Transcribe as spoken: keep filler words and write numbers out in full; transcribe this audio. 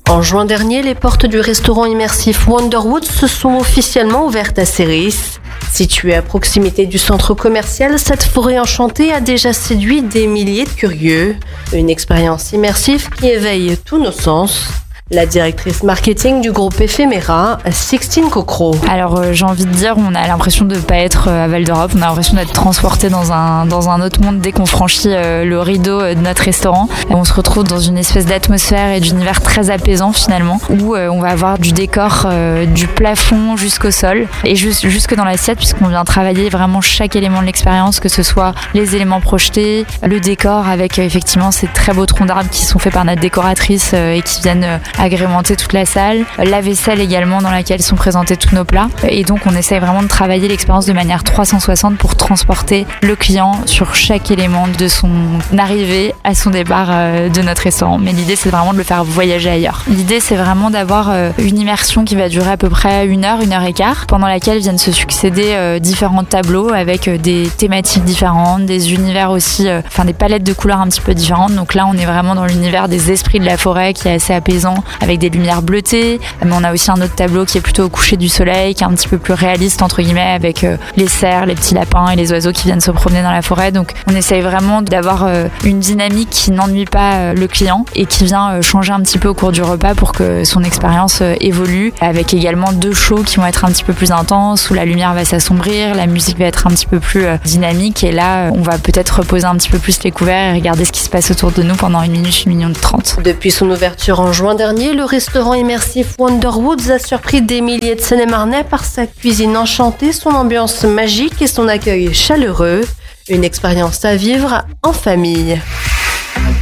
En juin dernier, les portes du restaurant immersif Wonderwood se sont officiellement ouvertes à Ceris. Située à proximité du centre commercial, cette forêt enchantée a déjà séduit des milliers de curieux. Une expérience immersive qui éveille tous nos sens. La directrice marketing du groupe Ephéméra, Sixtine Cocro. Alors euh, j'ai envie de dire, on a l'impression de ne pas être euh, à Val d'Europe, on a l'impression d'être transporté dans un, dans un autre monde dès qu'on franchit euh, le rideau de notre restaurant. Et on se retrouve dans une espèce d'atmosphère et d'univers très apaisant finalement, où euh, on va avoir du décor euh, du plafond jusqu'au sol et juste, jusque dans l'assiette, puisqu'on vient travailler vraiment chaque élément de l'expérience, que ce soit les éléments projetés, le décor avec euh, effectivement ces très beaux troncs d'arbres qui sont faits par notre décoratrice euh, et qui viennent euh, agrémenter toute la salle, la vaisselle également dans laquelle sont présentés tous nos plats, et donc on essaye vraiment de travailler l'expérience de manière trois cent soixante pour transporter le client sur chaque élément de son arrivée à son départ de notre restaurant. Mais l'idée c'est vraiment de le faire voyager ailleurs. L'idée c'est vraiment d'avoir une immersion qui va durer à peu près une heure, une heure et quart, pendant laquelle viennent se succéder différents tableaux avec des thématiques différentes, des univers aussi, enfin des palettes de couleurs un petit peu différentes. Donc là on est vraiment dans l'univers des esprits de la forêt qui est assez apaisant, avec des lumières bleutées, mais on a aussi un autre tableau qui est plutôt au coucher du soleil, qui est un petit peu plus réaliste entre guillemets, avec euh, les cerfs, les petits lapins et les oiseaux qui viennent se promener dans la forêt. Donc on essaye vraiment d'avoir euh, une dynamique qui n'ennuie pas euh, le client et qui vient euh, changer un petit peu au cours du repas pour que son expérience euh, évolue, avec également deux shows qui vont être un petit peu plus intenses, où la lumière va s'assombrir, la musique va être un petit peu plus euh, dynamique, et là euh, on va peut-être reposer un petit peu plus les couverts et regarder ce qui se passe autour de nous pendant une minute, une minute trente. Depuis son ouverture en juin dernier, le restaurant immersif Wonderwoods a surpris des milliers de Seine-et-Marnais par sa cuisine enchantée, son ambiance magique et son accueil chaleureux. Une expérience à vivre en famille.